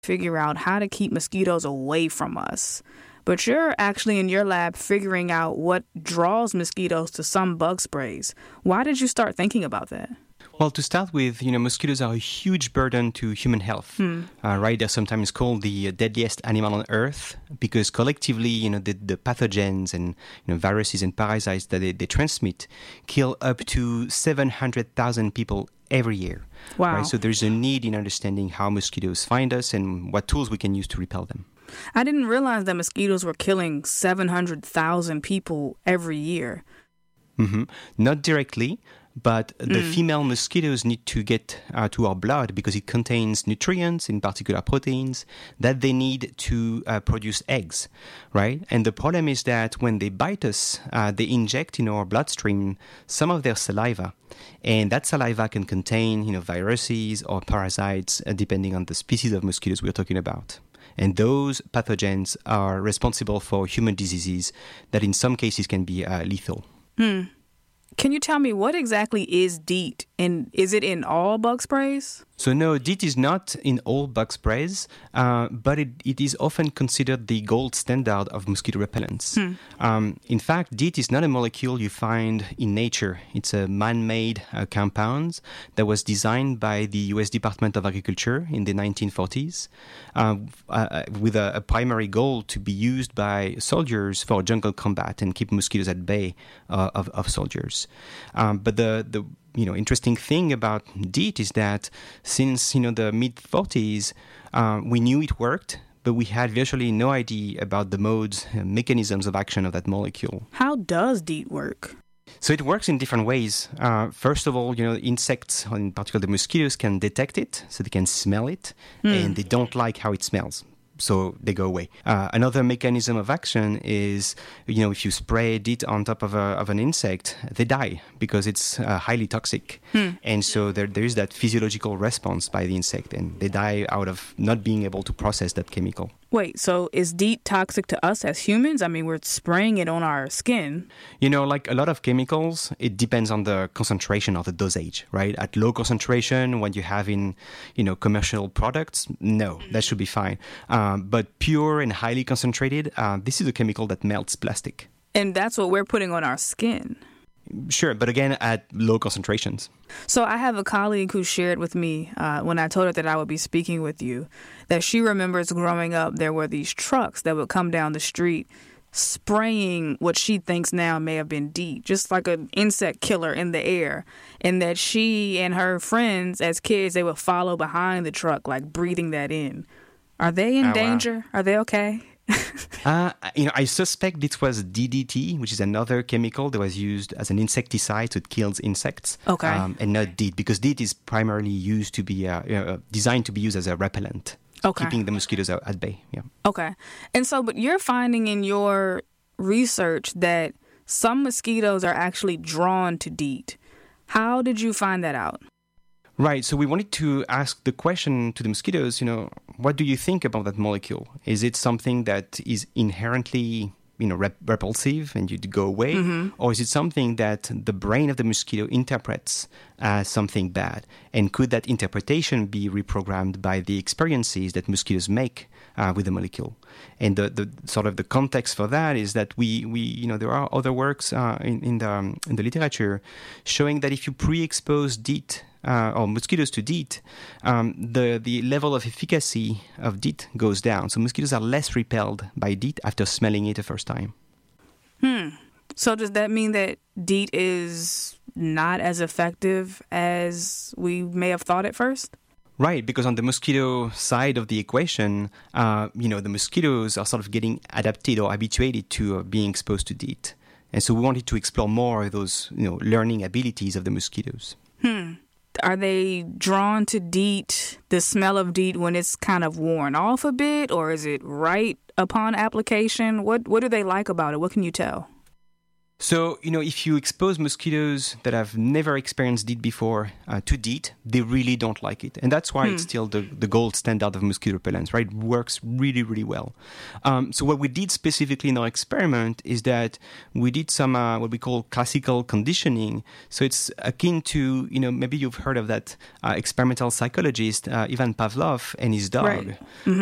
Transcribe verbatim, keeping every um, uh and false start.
figure out how to keep mosquitoes away from us. But you're actually in your lab figuring out what draws mosquitoes to some bug sprays. Why did you start thinking about that? Well, to start with, you know, mosquitoes are a huge burden to human health, hmm. uh, right? They're sometimes called the deadliest animal on Earth because collectively, you know, the, the pathogens and, you know, viruses and parasites that they, they transmit kill up to seven hundred thousand people every year. Wow. Right? So there's a need in understanding how mosquitoes find us and what tools we can use to repel them. I didn't realize that mosquitoes were killing seven hundred thousand people every year. Mm-hmm. Not directly, but the mm. female mosquitoes need to get uh, to our blood because it contains nutrients, in particular proteins, that they need to uh, produce eggs, right? And the problem is that when they bite us, uh, they inject in our bloodstream some of their saliva. And that saliva can contain, you know, viruses or parasites, uh, depending on the species of mosquitoes we're talking about. And those pathogens are responsible for human diseases that in some cases can be uh, lethal. Hmm. Can you tell me what exactly is DEET? And is it in all bug sprays? So no, DEET is not in all bug sprays, uh, but it, it is often considered the gold standard of mosquito repellents. Hmm. Um, in fact, DEET is not a molecule you find in nature. It's a man-made uh, compound that was designed by the U S Department of Agriculture in the nineteen forties uh, uh, with a, a primary goal to be used by soldiers for jungle combat and keep mosquitoes at bay uh, of, of soldiers. Um, but the, the you know, interesting thing about DEET is that since, you know, the mid-forties, uh, we knew it worked, but we had virtually no idea about the modes and mechanisms of action of that molecule. How does DEET work? So it works in different ways. Uh, first of all, you know, insects, in particular the mosquitoes, can detect it, so they can smell it, mm. and they don't like how it smells. So they go away. Uh, another mechanism of action is, you know, if you spray DEET on top of, a, of an insect, they die because it's uh, highly toxic. Hmm. And so there, there is that physiological response by the insect, and they die out of not being able to process that chemical. Wait, so is DEET toxic to us as humans? I mean, we're spraying it on our skin. You know, like a lot of chemicals, it depends on the concentration or the dosage, right? At low concentration, what you have in, you know, commercial products, no, that should be fine. Um, but pure and highly concentrated, uh, this is a chemical that melts plastic. And that's what we're putting on our skin. Sure, but again, at low concentrations. So I have a colleague who shared with me uh, when I told her that I would be speaking with you, that she remembers growing up, there were these trucks that would come down the street spraying what she thinks now may have been DEET, just like an insect killer in the air, and that she and her friends as kids, they would follow behind the truck, like breathing that in. Are they in oh, danger? Wow. Are they okay? uh, you know, I suspect this was D D T, which is another chemical that was used as an insecticide, so it kills insects. Okay. Um, and not DEET, because DEET is primarily used to be uh, uh, designed to be used as a repellent, okay. keeping the mosquitoes out at bay. Yeah. Okay. And so, but you're finding in your research that some mosquitoes are actually drawn to DEET. How did you find that out? Right. So we wanted to ask the question to the mosquitoes, you know, what do you think about that molecule? Is it something that is inherently, you know, rep- repulsive and you'd go away? Mm-hmm. Or is it something that the brain of the mosquito interprets as something bad? And could that interpretation be reprogrammed by the experiences that mosquitoes make uh, with the molecule? And the, the sort of the context for that is that we, we you know, there are other works uh, in, in, the, um, in the literature showing that if you pre-expose DEET, Uh, or mosquitoes to DEET, um, the, the level of efficacy of DEET goes down. So mosquitoes are less repelled by DEET after smelling it the first time. Hmm. So does that mean that DEET is not as effective as we may have thought at first? Right, because on the mosquito side of the equation, uh, you know, the mosquitoes are sort of getting adapted or habituated to uh, being exposed to DEET. And so we wanted to explore more of those, you know, learning abilities of the mosquitoes. Hmm. Are they drawn to DEET, the smell of DEET, when it's kind of worn off a bit, or is it right upon application? What what do they like about it? What can you tell? So, you know, if you expose mosquitoes that have never experienced DEET before uh, to DEET, they really don't like it. And that's why hmm. it's still the, the gold standard of mosquito repellents, right? It works really, really well. Um, so what we did specifically in our experiment is that we did some uh, what we call classical conditioning. So it's akin to, you know, maybe you've heard of that uh, experimental psychologist, uh, Ivan Pavlov, and his dog. Right. Mm-hmm.